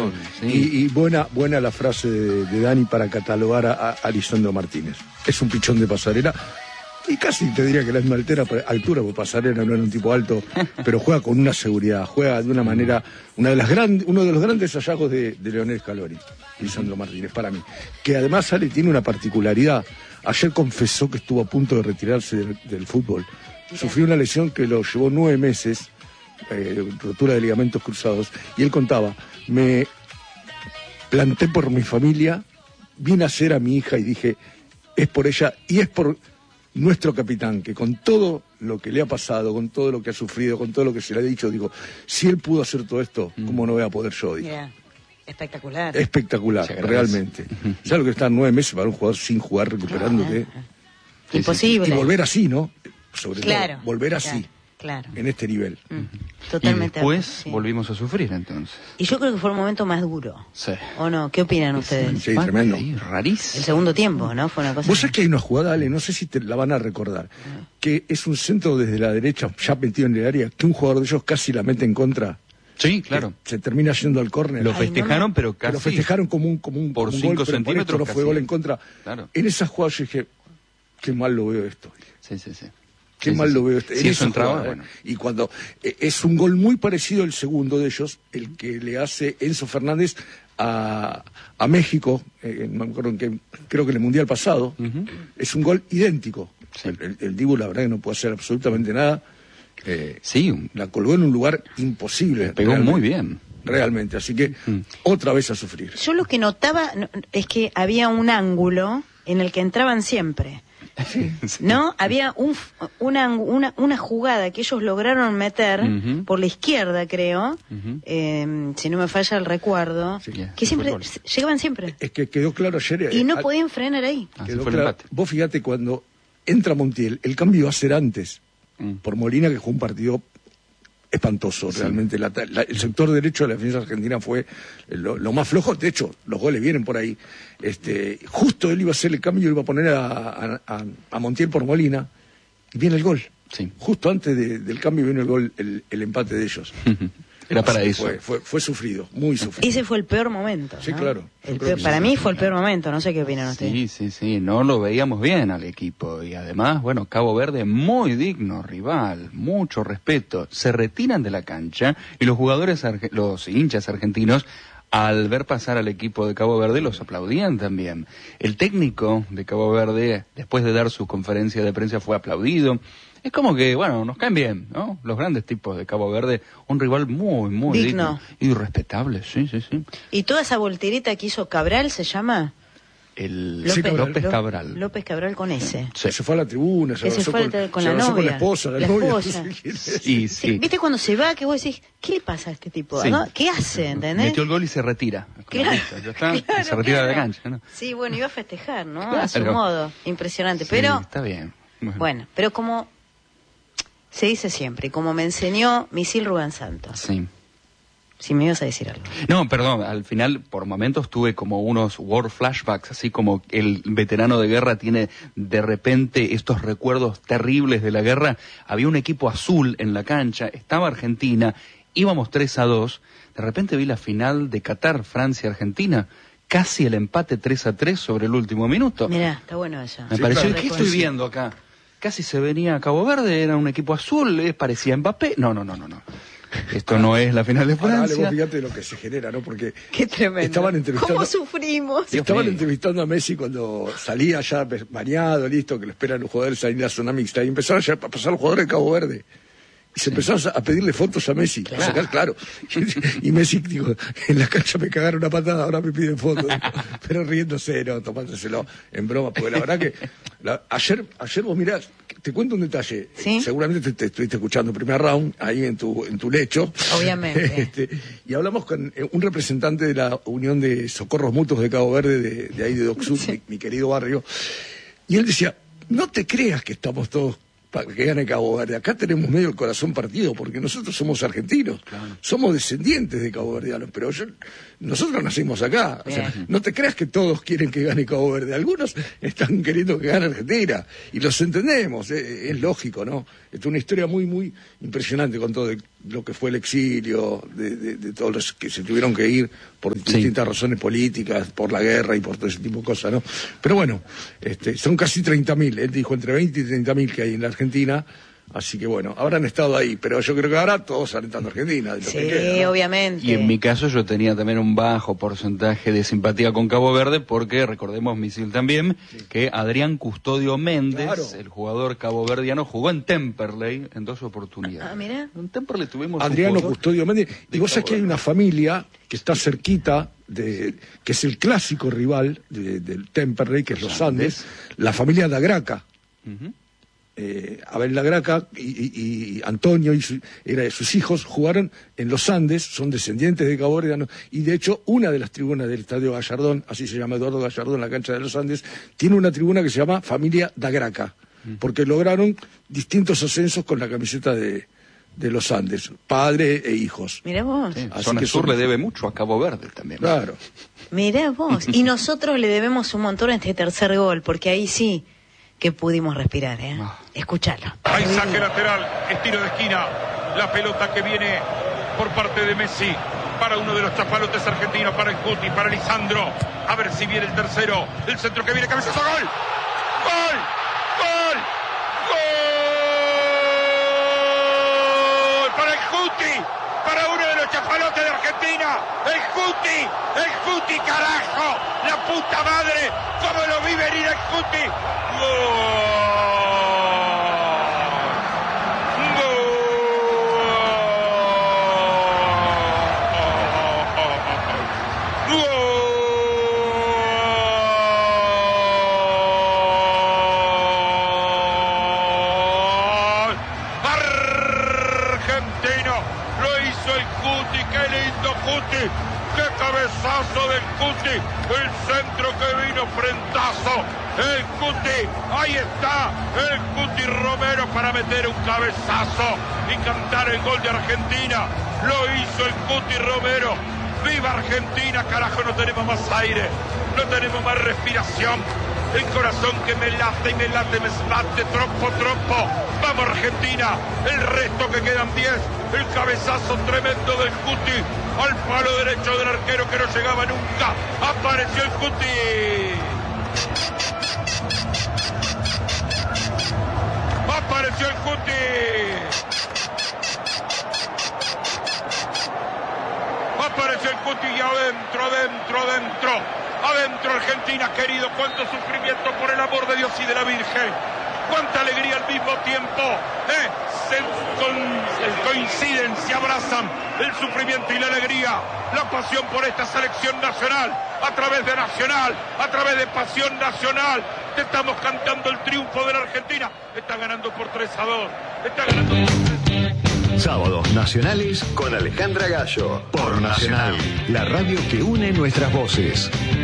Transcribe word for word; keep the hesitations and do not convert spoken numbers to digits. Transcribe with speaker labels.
Speaker 1: ¿no? Sí. Y, y buena buena la frase de, de Dani para catalogar a, a Lisandro Martínez. Es un pichón de pasarela. Y casi te diría que la misma altera, altura, porque Pasarela no era un tipo alto, pero juega con una seguridad, juega de una manera, una de las gran, uno de los grandes hallazgos de, de Leonel Scaloni, Lisandro Martínez, para mí. Que además sale, tiene una particularidad. Ayer confesó que estuvo a punto de retirarse del, del fútbol. Sufrió una lesión que lo llevó nueve meses, eh, rotura de ligamentos cruzados, y él contaba, me planté por mi familia, vine a ser a mi hija y dije, es por ella y es por nuestro capitán, que con todo lo que le ha pasado, con todo lo que ha sufrido, con todo lo que se le ha dicho, digo, si él pudo hacer todo esto, ¿cómo no voy a poder yo? Digo.
Speaker 2: Yeah. Espectacular.
Speaker 1: Espectacular, realmente. ¿Sabes lo que está nueve meses para un jugador sin jugar, recuperándote?
Speaker 2: Ah, imposible.
Speaker 1: Y volver así, ¿no? Sobre
Speaker 2: claro,
Speaker 1: todo, volver así.
Speaker 2: Claro. Claro.
Speaker 1: En este nivel.
Speaker 2: Mm. Totalmente.
Speaker 3: Y después
Speaker 2: sí.
Speaker 3: volvimos a sufrir, entonces.
Speaker 2: Y yo creo que fue el momento más duro.
Speaker 3: Sí.
Speaker 2: ¿O no? ¿Qué opinan ustedes?
Speaker 1: Sí, tremendo.
Speaker 3: Ahí, rarísimo.
Speaker 2: El segundo tiempo, ¿no? Fue una cosa.
Speaker 1: Vos sabés que hay una jugada, Ale, no sé si te la van a recordar, uh-huh. que es un centro desde la derecha, ya metido en el área, que un jugador de ellos casi la mete en contra.
Speaker 3: Sí, claro.
Speaker 1: Se termina yendo al córner.
Speaker 3: Lo festejaron, Ay, no, pero casi.
Speaker 1: Lo festejaron como un, como un,
Speaker 3: por
Speaker 1: como un
Speaker 3: cinco
Speaker 1: gol,
Speaker 3: centímetros.
Speaker 1: Pero no fue gol en contra.
Speaker 3: Claro.
Speaker 1: En esa jugada yo dije, qué mal lo veo esto.
Speaker 3: Sí, sí, sí.
Speaker 1: Qué
Speaker 3: sí,
Speaker 1: mal
Speaker 3: sí,
Speaker 1: lo veo. Este,
Speaker 3: si
Speaker 1: en
Speaker 3: eso entraba,
Speaker 1: jugada,
Speaker 3: bueno.
Speaker 1: Y cuando eh, es un gol muy parecido al segundo de ellos, el que le hace Enzo Fernández a, a México, eh, no me acuerdo en qué, creo que en el Mundial pasado, uh-huh. es un gol idéntico. Sí. El, el, el Dibu, la verdad, que no puede hacer absolutamente nada. Eh,
Speaker 3: sí.
Speaker 1: La colgó en un lugar imposible.
Speaker 3: Pegó realmente. Muy bien.
Speaker 1: Realmente, así que mm. otra vez a sufrir.
Speaker 2: Yo lo que notaba es que había un ángulo en el que entraban siempre. Sí, sí. ¿No? Había un, una, una, una jugada que ellos lograron meter uh-huh. por la izquierda, creo, uh-huh. eh, si no me falla el recuerdo, sí, yeah, que siempre llegaban siempre.
Speaker 1: Es que quedó claro ayer.
Speaker 2: Y no
Speaker 1: eh,
Speaker 2: podían frenar ahí.
Speaker 1: Quedó claro. Vos fíjate, cuando entra Montiel, el cambio va a ser antes, uh-huh. por Molina, que jugó un partido espantoso, sí. realmente. La, la, el sector derecho de la defensa argentina fue lo, lo más flojo. De hecho, los goles vienen por ahí. Este, justo él iba a hacer el cambio, iba a poner a, a, a Montiel por Molina, y viene el gol.
Speaker 3: Sí.
Speaker 1: Justo antes de, del cambio viene el gol, el, el empate de ellos.
Speaker 3: Era para eso.
Speaker 1: Fue, fue, fue sufrido, muy sufrido.
Speaker 2: Ese fue el peor momento, ¿no?
Speaker 1: Sí, claro.
Speaker 2: Peor, para mí fue el peor momento, no sé qué opinan ustedes.
Speaker 3: Sí, sí, sí, no lo veíamos bien al equipo. Y además, bueno, Cabo Verde muy digno, rival, mucho respeto. Se retiran de la cancha y los jugadores, los hinchas argentinos, al ver pasar al equipo de Cabo Verde, los aplaudían también. El técnico de Cabo Verde, después de dar su conferencia de prensa, fue aplaudido. Es como que, bueno, nos caen bien, ¿no? Los grandes tipos de Cabo Verde, un rival muy, muy digno. digno y respetable, sí, sí, sí.
Speaker 2: ¿Y toda esa voltereta que hizo Cabral se llama?
Speaker 3: El
Speaker 2: López,
Speaker 3: sí, López Cabral.
Speaker 2: López Cabral con ese.
Speaker 1: Sí. Se fue a la tribuna, se,
Speaker 2: se fue con, con,
Speaker 1: se
Speaker 2: la novia.
Speaker 1: Con la esposa, la,
Speaker 2: la
Speaker 1: novia.
Speaker 2: Esposa.
Speaker 3: Sí, sí.
Speaker 2: ¿Viste cuando se va que vos decís, ¿qué le pasa a este tipo? Sí. ¿No? ¿Qué hace? ¿Entendés?
Speaker 3: Metió el gol y se retira.
Speaker 2: Claro,
Speaker 3: ya está,
Speaker 2: claro,
Speaker 3: se retira
Speaker 2: claro.
Speaker 3: de la cancha, ¿no?
Speaker 2: Sí, bueno, iba a festejar, ¿no?
Speaker 3: Claro.
Speaker 2: A su modo. Impresionante.
Speaker 3: Sí,
Speaker 2: pero.
Speaker 3: Está bien.
Speaker 2: Bueno. bueno, pero como se dice siempre, como me enseñó Misil Rubén Santos.
Speaker 3: Sí.
Speaker 2: Si me ibas a decir algo.
Speaker 3: No, perdón, al final por momentos tuve como unos war flashbacks, así como el veterano de guerra tiene de repente estos recuerdos terribles de la guerra. Había un equipo azul en la cancha, estaba Argentina, íbamos tres a dos, de repente vi la final de Qatar, Francia-Argentina, casi el empate tres a tres sobre el último minuto.
Speaker 2: Mirá, está bueno eso.
Speaker 3: Me
Speaker 1: sí,
Speaker 3: pareció,
Speaker 1: claro.
Speaker 3: ¿qué estoy viendo acá? Casi se venía a Cabo Verde, era un equipo azul, eh, parecía Mbappé. No, no, no, no, no. Esto no es la final de Francia.
Speaker 1: Ahora, vos fíjate lo que se genera, ¿no? Porque
Speaker 2: qué tremendo.
Speaker 1: Estaban entrevistando,
Speaker 2: ¿Cómo sufrimos?
Speaker 1: Estaban entrevistando a Messi cuando salía ya bañado, listo, que lo esperan los jugadores ahí en la zona mixta. Y empezaron ya a pasar los jugadores de Cabo Verde. Y se sí. empezaron a pedirle fotos a Messi. Claro. A sacar, claro. Y, y Messi, digo, en la cancha me cagaron una patada, ahora me piden fotos. Pero riéndose, no, tomándoselo en broma. Porque la verdad que la, ayer, ayer vos mirás, te cuento un detalle.
Speaker 2: ¿Sí?
Speaker 1: Seguramente te, te estuviste escuchando el primer round ahí en tu, en tu lecho.
Speaker 2: Obviamente.
Speaker 1: Este, y hablamos con un representante de la Unión de Socorros Mutuos de Cabo Verde, de, de ahí de Docsud, sí. mi, mi querido barrio. Y él decía, no te creas que estamos todos para que gane Cabo Verde. Acá tenemos medio el corazón partido, porque nosotros somos argentinos, claro. somos descendientes de caboverdianos, pero yo, nosotros nacimos acá. O sea, no te creas que todos quieren que gane Cabo Verde. Algunos están queriendo que gane Argentina, y los entendemos, es, es lógico, ¿no? Es una historia muy, muy impresionante con todo, de, lo que fue el exilio, de, de, de todos los que se tuvieron que ir por distintas sí. razones políticas, por la guerra y por todo ese tipo de cosas, ¿no? Pero bueno, este, son casi treinta mil, él dijo entre veinte y treinta mil que hay en la Argentina. Así que bueno, habrán estado ahí, pero yo creo que ahora todos alentando a Argentina. De lo
Speaker 2: sí,
Speaker 1: que queda, ¿no?
Speaker 2: obviamente.
Speaker 3: Y en mi caso yo tenía también un bajo porcentaje de simpatía con Cabo Verde, porque recordemos, Misil también, sí. que Adrián Custodio Méndez, claro. el jugador caboverdiano, jugó en Temperley en dos oportunidades.
Speaker 2: Ah, mira.
Speaker 3: En Temperley tuvimos
Speaker 1: Adriano Custodio Méndez. Y vos sabés que hay una familia que está cerquita, de, que es el clásico rival de, del Temperley, que es los Andes, Andes la familia da Graca. Uh-huh. Eh, Abel Lagraca y, y, y Antonio y su, era, sus hijos jugaron en los Andes, son descendientes de Cabo Verde, y de hecho una de las tribunas del Estadio Gallardón, así se llama Eduardo Gallardón, la cancha de los Andes, tiene una tribuna que se llama Familia da Graca, porque lograron distintos ascensos con la camiseta de, de los Andes, padre e hijos.
Speaker 2: Mirá vos.
Speaker 3: Sí, Zona Sur son... le debe mucho a Cabo Verde también.
Speaker 1: Claro.
Speaker 2: Mirá vos. Y nosotros le debemos un montón a este tercer gol, porque ahí sí que pudimos respirar, ¿eh? Oh. Escuchalo.
Speaker 4: Hay saque lateral, estiro de esquina, la pelota que viene por parte de Messi para uno de los chapalotes argentinos, para el Cuti, para Lisandro. A ver si viene el tercero, el centro que viene, cabezazo, gol, gol, gol, gol para el Cuti, para uno de los chapalotes de Argentina, el Cuti, el Cuti, carajo, la puta madre, cómo lo vi venir el Cuti. ¡Gol! Cabezazo del Cuti, el centro que vino, frentazo, el Cuti, ahí está, el Cuti Romero para meter un cabezazo y cantar el gol de Argentina, lo hizo el Cuti Romero. ¡Viva Argentina, carajo! No tenemos más aire, no tenemos más respiración, el corazón que me late y me late, me late, troppo, troppo. ¡Vamos Argentina! El resto que quedan diez, el cabezazo tremendo del Cuti al palo derecho del arquero que no llegaba nunca. Apareció el Cuti. Apareció el Cuti. Apareció el Cuti y adentro, adentro, adentro. Adentro Argentina, querido. Cuánto sufrimiento, por el amor de Dios y de la Virgen. Cuánta alegría al mismo tiempo. ¿Eh? Se con, coinciden, se abrazan el sufrimiento y la alegría, la pasión por esta selección nacional, a través de Nacional, a través de Pasión Nacional. Te estamos cantando el triunfo de la Argentina. Está ganando por tres a dos. Está ganando por tres.
Speaker 5: Sábados nacionales con Alejandra Gallo por Nacional, la radio que une nuestras voces.